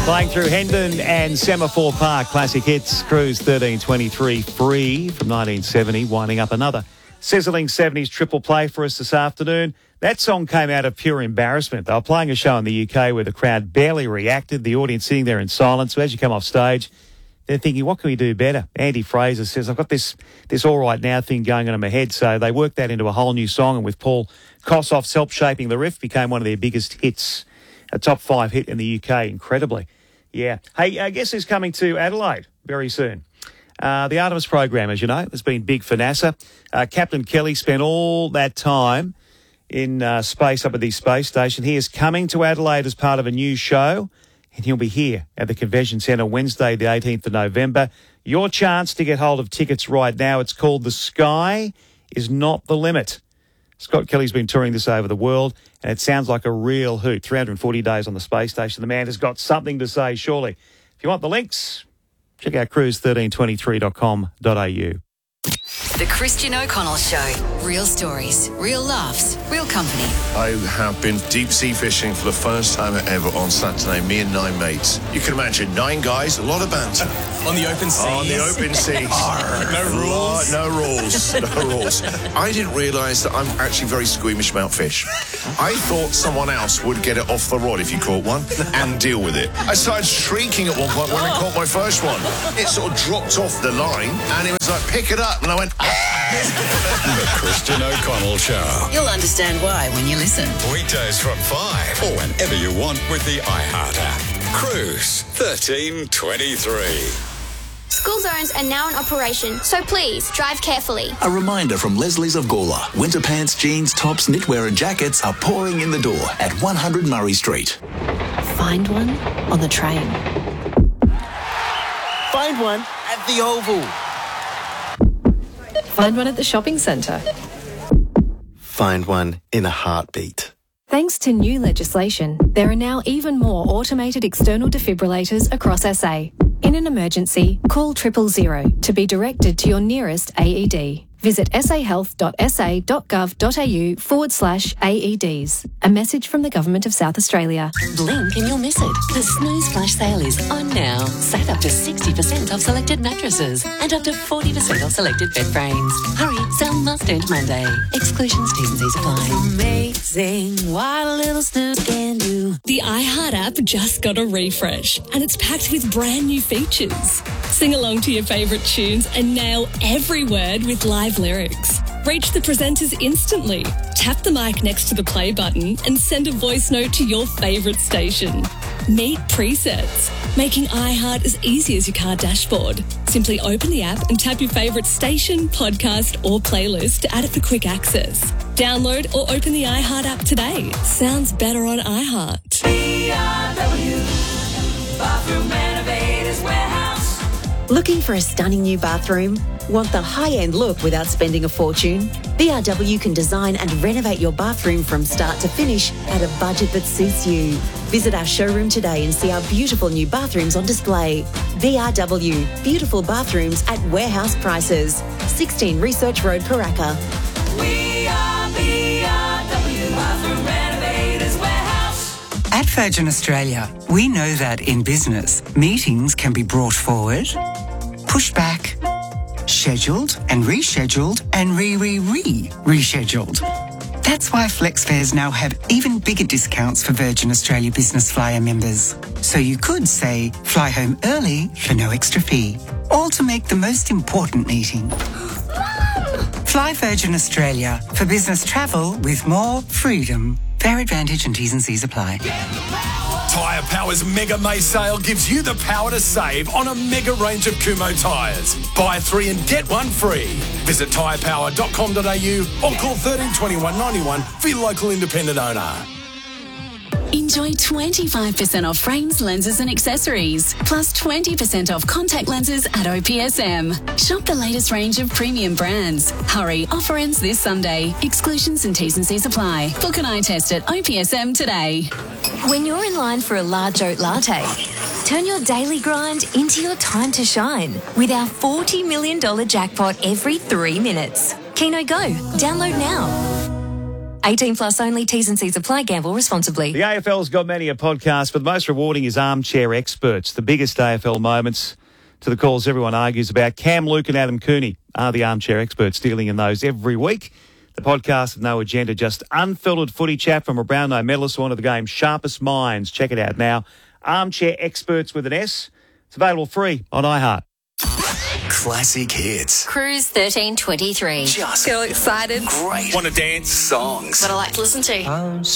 Playing through Hendon and Semaphore Park, classic hits, Cruise 1323 free from 1970, winding up another sizzling 70s triple play for us this afternoon. That song came out of pure embarrassment. They were playing a show in the UK where the crowd barely reacted, the audience sitting there in silence. So as you come off stage, they're thinking, what can we do better? Andy Fraser says, I've got this All Right Now thing going on in my head. So they worked that into a whole new song, and with Paul Kossoff's help shaping the riff, became one of their biggest hits. A top 5 hit in the UK, incredibly. Yeah. Hey, guess who's coming to Adelaide very soon? The Artemis program, as you know, has been big for NASA. Captain Kelly spent all that time in space up at the space station. He is coming to Adelaide as part of a new show, and he'll be here at the Convention Centre Wednesday, the 18th of November. Your chance to get hold of tickets right now. It's called The Sky Is Not the Limit. Scott Kelly's been touring this over the world, and it sounds like a real hoot. 340 days on the space station. The man has got something to say, surely. If you want the links, check out cruise1323.com.au. The Christian O'Connell Show. Real stories, real laughs, real company. I have been deep sea fishing for the first time ever on Saturday, me and 9 mates. You can imagine 9 guys, a lot of banter. On the open seas? On the open seas. No rules? No rules. No rules. I didn't realise that I'm actually very squeamish about fish. I thought someone else would get it off the rod if you caught one and deal with it. I started shrieking at one point when I caught my first one. It sort of dropped off the line and it was like, pick it up. And I went, The Christian O'Connell Show. You'll understand why when you listen. Weekdays from 5 or whenever you want with the iHeart app. Cruise 1323. School zones are now in operation, so please drive carefully. A reminder from Leslie's of Gawler. Winter pants, jeans, tops, knitwear and jackets are pouring in the door at 100 Murray Street. Find one on the train. Find one at the Oval. Find one at the shopping centre. Find one in a heartbeat. Thanks to new legislation, there are now even more automated external defibrillators across SA. In an emergency, call 000 to be directed to your nearest AED. Visit sahealth.sa.gov.au/AEDs. A message from the Government of South Australia. Blink and you'll miss it. The Snooze Flash sale is on now. Save up to 60% off selected mattresses and up to 40% off selected bed frames. Hurry, sale must end Monday. Exclusions, T's and C's apply. Amazing what a little snooze can do. The iHeart app just got a refresh and it's packed with brand new features. Sing along to your favourite tunes and nail every word with live lyrics. Reach the presenters instantly. Tap the mic next to the play button and send a voice note to your favourite station. Meet presets, making iHeart as easy as your car dashboard. Simply open the app and tap your favourite station, podcast or playlist to add it for quick access. Download or open the iHeart app today. Sounds better on iHeart. BRW, Bathroom Renovators Warehouse. Looking for a stunning new bathroom? Want the high-end look without spending a fortune? BRW can design and renovate your bathroom from start to finish at a budget that suits you. Visit our showroom today and see our beautiful new bathrooms on display. BRW, beautiful bathrooms at warehouse prices. 16 Research Road, Paraka. We are BRW, Bathroom Renovators Warehouse. At Virgin Australia, we know that in business, meetings can be brought forward, pushed back, scheduled and rescheduled and rescheduled. That's why FlexFares now have even bigger discounts for Virgin Australia Business Flyer members. So you could say, fly home early for no extra fee, all to make the most important meeting. Fly Virgin Australia for business travel with more freedom. Fair advantage and T's and C's apply. Tyre Power's Mega May sale gives you the power to save on a mega range of Kumho tyres. Buy 3 and get 1 free. Visit tyrepower.com.au or call 13 21 91 for your local independent owner. Enjoy 25% off frames, lenses and accessories, plus 20% off contact lenses at OPSM. Shop the latest range of premium brands. Hurry, offer ends this Sunday. Exclusions and T's and C's apply. Book an eye test at OPSM today. When you're in line for a large oat latte, turn your daily grind into your time to shine with our $40 million jackpot every 3 minutes. Keno Go. Download now. 18 plus only. T's and C's apply. Gamble responsibly. The AFL's got many a podcast, but the most rewarding is Armchair Experts, the biggest AFL moments to the calls everyone argues about. Cam, Luke and Adam Cooney are the Armchair Experts, dealing in those every week. The podcast with no agenda, just unfiltered footy chat from a Brownlow medalist, one of the game's sharpest minds. Check it out now. Armchair Experts with an S. It's available free on iHeart. Classic hits. Cruise 1323. Just Feel excited. great. Want to dance? Songs. What I like to listen to.